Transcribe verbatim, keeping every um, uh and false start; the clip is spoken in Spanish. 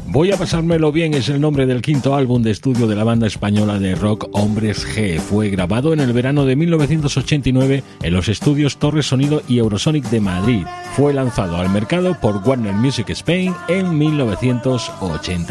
Voy a pasármelo bien es el nombre del quinto álbum de estudio de la banda española de rock Hombres G. Fue grabado en el verano de mil novecientos ochenta y nueve en los estudios Torres Sonido y Eurosonic de Madrid. Fue lanzado al mercado por Warner Music Spain en mil novecientos ochenta.